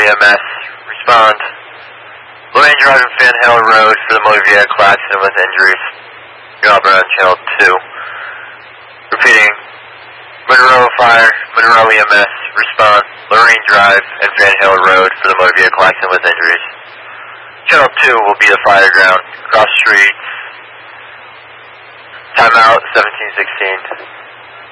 EMS, respond. Lorraine Drive and Fan Hill Road for the motor vehicle accident with injuries. You're on channel 2. Repeating. Monroe Fire, Monroe EMS, respond. Lorraine Drive and Fan Hill Road for the motor vehicle accident with injuries. Channel 2 will be the fire ground. Cross streets. Timeout 1716.